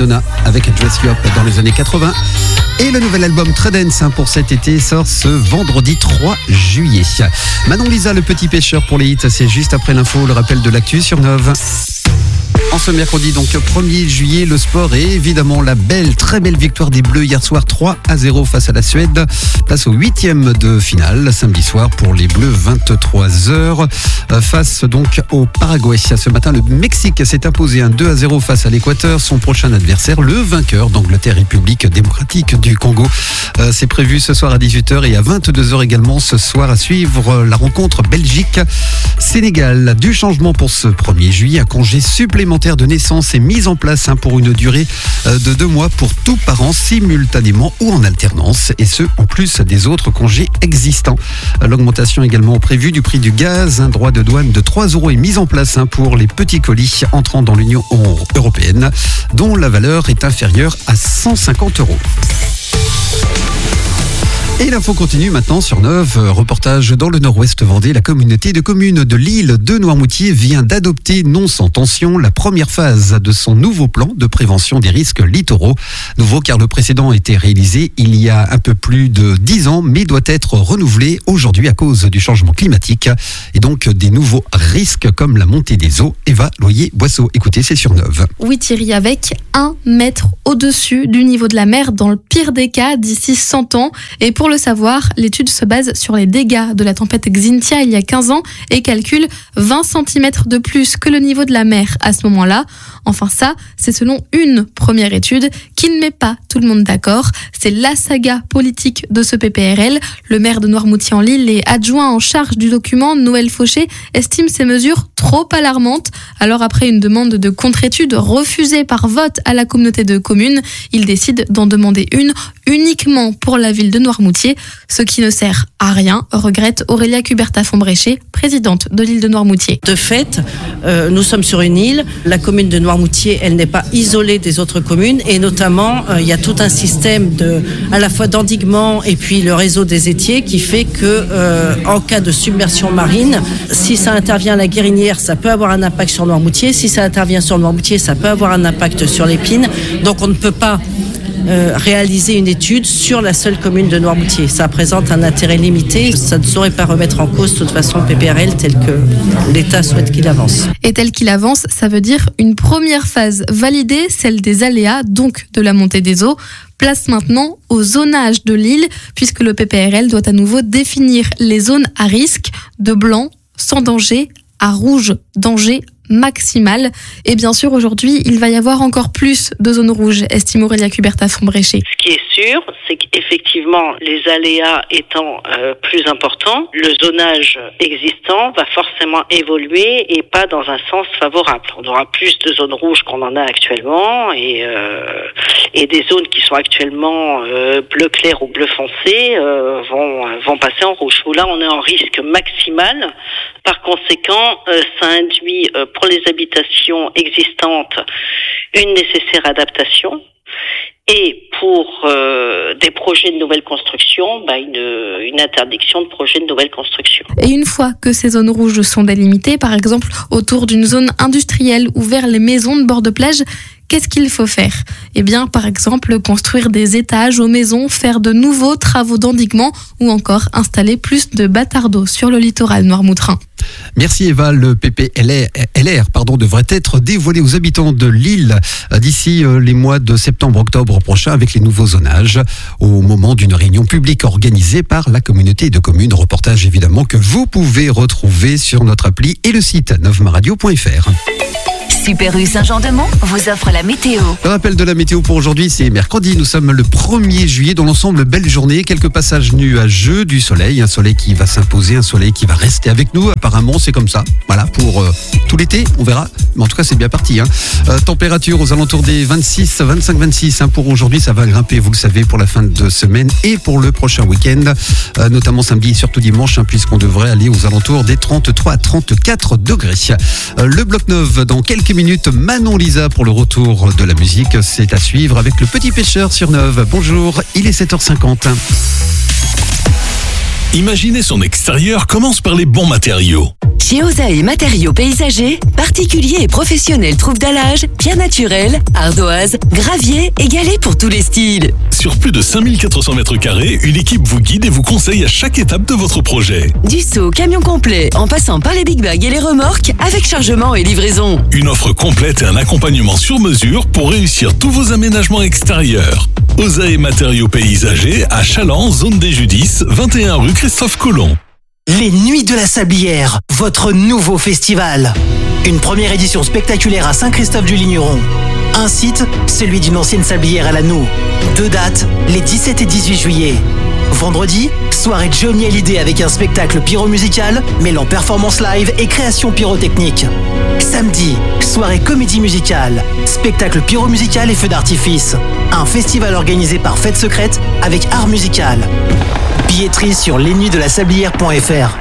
Madonna avec Dress You Up dans les années 80. Et le nouvel album Très Dance pour cet été sort ce vendredi 3 juillet. Manon Lisa, le petit pêcheur pour les hits, c'est juste après l'info, le rappel de l'actu sur Neuve. En ce mercredi, donc 1er juillet, le sport et évidemment la très belle victoire des Bleus hier soir 3-0 face à la Suède. Place au 8e de finale samedi soir pour les Bleus, 23h face donc au Paraguay. Ce matin, le Mexique s'est imposé un 2-0 face à l'Équateur. Son prochain adversaire, le vainqueur d'Angleterre, République démocratique du Congo. C'est prévu ce soir à 18h et à 22h également ce soir à suivre la rencontre Belgique-Sénégal. Du changement pour ce 1er juillet, un congé supplémentaire de naissance est mise en place pour une durée de 2 mois pour tout parent simultanément ou en alternance, et ce en plus des autres congés existants. L'augmentation également prévue du prix du gaz, un droit de douane de 3 € est mise en place pour les petits colis entrant dans l'Union européenne dont la valeur est inférieure à 150 €. Et l'info continue maintenant sur Neuve. Reportage dans le nord-ouest Vendée. La communauté de communes de l'île de Noirmoutier vient d'adopter, non sans tension, la première phase de son nouveau plan de prévention des risques littoraux. Nouveau car le précédent a été réalisé il y a un peu plus de 10 ans, mais doit être renouvelé aujourd'hui à cause du changement climatique et donc des nouveaux risques comme la montée des eaux. Eva Loyer-Boisseau, écoutez, c'est sur Neuve. Oui Thierry, avec 1 mètre au-dessus du niveau de la mer dans le pire des cas d'ici 100 ans. Et pour le savoir, l'étude se base sur les dégâts de la tempête Xynthia il y a 15 ans et calcule 20 cm de plus que le niveau de la mer à ce moment-là. Enfin ça, c'est selon une première étude qui ne met pas tout le monde d'accord. C'est la saga politique de ce PPRL. Le maire de Noirmoutier-en-l'Île et adjoint en charge du document, Noël Fauché, estime ces mesures trop alarmantes. Alors après une demande de contre-étude refusée par vote à la communauté de communes, il décide d'en demander une uniquement pour la ville de Noirmoutier, ce qui ne sert à rien, regrette Aurélia Cuberta-Fombréché, présidente de l'île de Noirmoutier. De fait, nous sommes sur une île. La commune de Noirmoutier, elle n'est pas isolée des autres communes et notamment, il y a tout un système à la fois d'endiguement et puis le réseau des étiers qui fait que en cas de submersion marine, si ça intervient à la Guérinière, ça peut avoir un impact sur Noirmoutier. Si ça intervient sur Noirmoutier, ça peut avoir un impact sur l'Épine. Donc on ne peut pas réaliser une étude sur la seule commune de Noirmoutier. Ça présente un intérêt limité. Ça ne saurait pas remettre en cause de toute façon le PPRL tel que l'État souhaite qu'il avance. Et tel qu'il avance, ça veut dire une première phase validée, celle des aléas, donc de la montée des eaux. Place maintenant au zonage de l'île, puisque le PPRL doit à nouveau définir les zones à risque, de blanc, sans danger, à rouge, danger maximal. Et bien sûr, aujourd'hui, il va y avoir encore plus de zones rouges, estime Aurélia Cuberta-Fombréché. Ce qui est sûr, c'est qu'effectivement, les aléas étant plus importants, le zonage existant va forcément évoluer et pas dans un sens favorable. On aura plus de zones rouges qu'on en a actuellement et des zones qui sont actuellement bleu clair ou bleu foncé vont passer en rouge. Où là, on est en risque maximal. Par conséquent, ça induit pour les habitations existantes une nécessaire adaptation et pour des projets de nouvelle construction, une interdiction de projet de nouvelle construction. Et une fois que ces zones rouges sont délimitées, par exemple autour d'une zone industrielle ou vers les maisons de bord de plage, qu'est-ce qu'il faut faire ? Eh bien, par exemple, construire des étages aux maisons, faire de nouveaux travaux d'endiguement ou encore installer plus de batards d'eau sur le littoral noirmoutrin. Merci Eva. Le PPLR devrait être dévoilé aux habitants de l'île d'ici les mois de septembre-octobre prochain avec les nouveaux zonages au moment d'une réunion publique organisée par la communauté de communes. Reportage évidemment que vous pouvez retrouver sur notre appli et le site neuvemaradio.fr. Super U Saint-Jean-de-Mont vous offre la météo. Le rappel de la météo pour aujourd'hui, c'est mercredi. Nous sommes le 1er juillet. Dans l'ensemble, belle journée. Quelques passages nuageux, du soleil. Un soleil qui va s'imposer, un soleil qui va rester avec nous. Apparemment, c'est comme ça. Voilà, pour tout l'été, on verra. Mais en tout cas, c'est bien parti. Température aux alentours des 26, 25, 26. Pour aujourd'hui, ça va grimper, vous le savez, pour la fin de semaine et pour le prochain week-end. Notamment samedi et surtout dimanche, puisqu'on devrait aller aux alentours des 33 à 34 degrés. Le bloc 9, dans quelques minutes, Manon Lisa pour le retour de la musique. C'est à suivre avec le petit pêcheur sur Neuve. Bonjour, il est 7h50. Imaginer son extérieur commence par les bons matériaux. Chez Osae Matériaux Paysagers, particuliers et professionnels trouvent dallage, pierre naturelle, ardoise, gravier et galets pour tous les styles. Sur plus de 5400 mètres carrés, une équipe vous guide et vous conseille à chaque étape de votre projet. Du saut au camion complet, en passant par les big bags et les remorques, avec chargement et livraison. Une offre complète et un accompagnement sur mesure pour réussir tous vos aménagements extérieurs. Osae Matériaux Paysagers à Chaland, zone des Judices, 21 rue Christophe Colomb. Les Nuits de la Sablière, votre nouveau festival. Une première édition spectaculaire à Saint-Christophe-du-Ligneron. Un site, celui d'une ancienne sablière à l'Anneau. 2 dates, les 17 et 18 juillet. Vendredi, soirée Johnny Hallyday avec un spectacle pyro-musical mêlant performance live et création pyrotechnique. Samedi, soirée comédie musicale, spectacle pyro-musical et feu d'artifice. Un festival organisé par Fête Secrète avec art musical. Billetterie sur lesnuitsdelasablière.fr.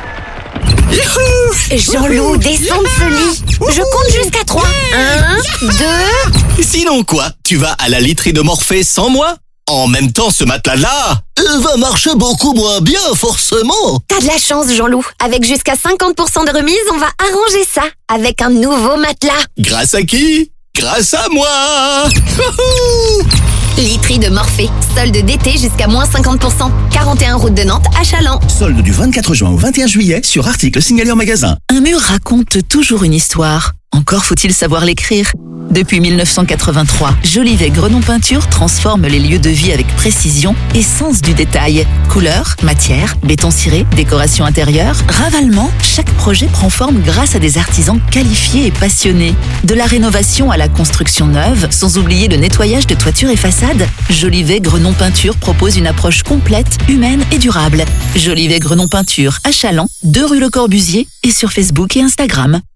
Jean-Loup, descends de ce lit. Je compte jusqu'à 3. 1, 2... Sinon quoi? Tu vas à la literie de Morphée sans moi? En même temps, ce matelas-là va marcher beaucoup moins bien, forcément. T'as de la chance, Jean-Loup. Avec jusqu'à 50% de remise, on va arranger ça avec un nouveau matelas. Grâce à qui? Grâce à moi. Literie de Morphée. Solde d'été jusqu'à moins 50%. 41 route de Nantes à Chaland. Solde du 24 juin au 21 juillet sur article signalé en magasin. Un mur raconte toujours une histoire. Encore faut-il savoir l'écrire. Depuis 1983, Jolivet Grenon Peinture transforme les lieux de vie avec précision et sens du détail. Couleurs, matière, béton ciré, décoration intérieure, ravalement, chaque projet prend forme grâce à des artisans qualifiés et passionnés. De la rénovation à la construction neuve, sans oublier le nettoyage de toitures et façades, Jolivet Grenon Peinture propose une approche complète, humaine et durable. Jolivet Grenon Peinture à Chaland, 2 rue Le Corbusier et sur Facebook et Instagram.